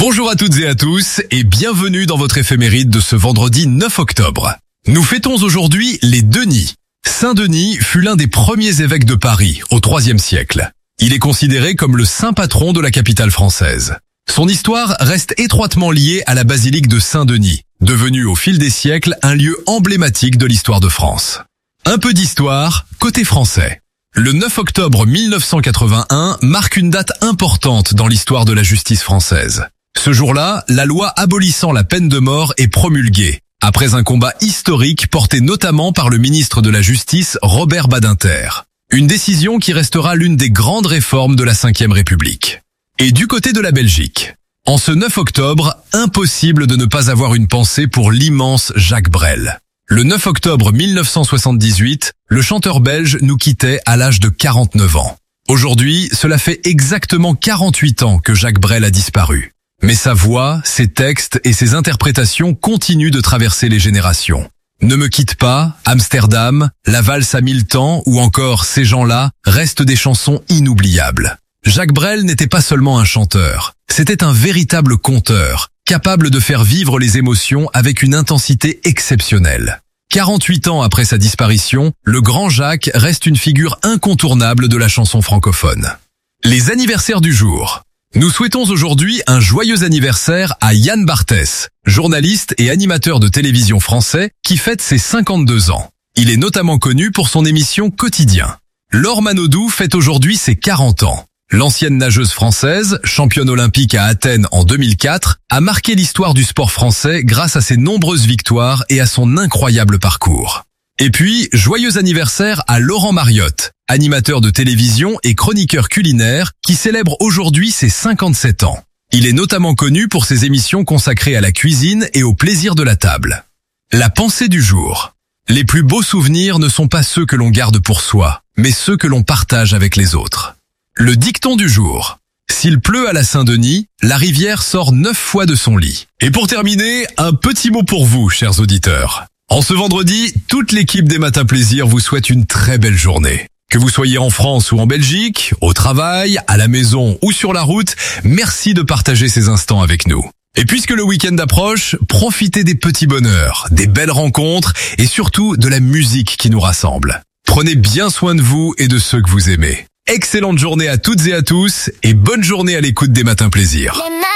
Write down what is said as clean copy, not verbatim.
Bonjour à toutes et à tous et bienvenue dans votre éphéméride de ce vendredi 9 octobre. Nous fêtons aujourd'hui les Denis. Saint-Denis fut l'un des premiers évêques de Paris au IIIe siècle. Il est considéré comme le saint patron de la capitale française. Son histoire reste étroitement liée à la basilique de Saint-Denis, devenue au fil des siècles un lieu emblématique de l'histoire de France. Un peu d'histoire côté français. Le 9 octobre 1981 marque une date importante dans l'histoire de la justice française. Ce jour-là, la loi abolissant la peine de mort est promulguée, après un combat historique porté notamment par le ministre de la Justice Robert Badinter. Une décision qui restera l'une des grandes réformes de la Ve République. Et du côté de la Belgique, en ce 9 octobre, impossible de ne pas avoir une pensée pour l'immense Jacques Brel. Le 9 octobre 1978, le chanteur belge nous quittait à l'âge de 49 ans. Aujourd'hui, cela fait exactement 48 ans que Jacques Brel a disparu. Mais sa voix, ses textes et ses interprétations continuent de traverser les générations. Ne me quitte pas, Amsterdam, La valse à 1000 temps ou encore Ces gens-là restent des chansons inoubliables. Jacques Brel n'était pas seulement un chanteur, c'était un véritable conteur, capable de faire vivre les émotions avec une intensité exceptionnelle. 48 ans après sa disparition, le grand Jacques reste une figure incontournable de la chanson francophone. Les anniversaires du jour. Nous souhaitons aujourd'hui un joyeux anniversaire à Yann Barthès, journaliste et animateur de télévision français qui fête ses 52 ans. Il est notamment connu pour son émission Quotidien. Laure Manodou fête aujourd'hui ses 40 ans. L'ancienne nageuse française, championne olympique à Athènes en 2004, a marqué l'histoire du sport français grâce à ses nombreuses victoires et à son incroyable parcours. Et puis, joyeux anniversaire à Laurent Mariotte, animateur de télévision et chroniqueur culinaire qui célèbre aujourd'hui ses 57 ans. Il est notamment connu pour ses émissions consacrées à la cuisine et au plaisir de la table. La pensée du jour. Les plus beaux souvenirs ne sont pas ceux que l'on garde pour soi, mais ceux que l'on partage avec les autres. Le dicton du jour. S'il pleut à la Saint-Denis, la rivière sort 9 fois de son lit. Et pour terminer, un petit mot pour vous, chers auditeurs. En ce vendredi, toute l'équipe des Matins Plaisir vous souhaite une très belle journée. Que vous soyez en France ou en Belgique, au travail, à la maison ou sur la route, merci de partager ces instants avec nous. Et puisque le week-end approche, profitez des petits bonheurs, des belles rencontres et surtout de la musique qui nous rassemble. Prenez bien soin de vous et de ceux que vous aimez. Excellente journée à toutes et à tous et bonne journée à l'écoute des Matins Plaisir.